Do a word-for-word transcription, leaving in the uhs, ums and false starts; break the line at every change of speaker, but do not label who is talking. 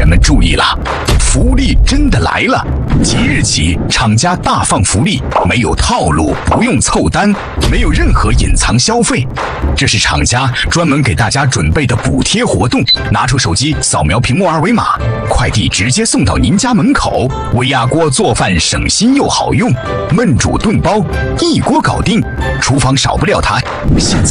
们注意了，福利真的来了！即日起，厂家大放福利，没有套路，不用凑单，没有任何隐藏消费。这是厂家专门给大家准备的补贴活动，拿出手机扫描屏幕二维码，快递直接送到您家门口。微压锅做饭省心又好用，焖煮炖包一锅搞定，厨房少不了它。现在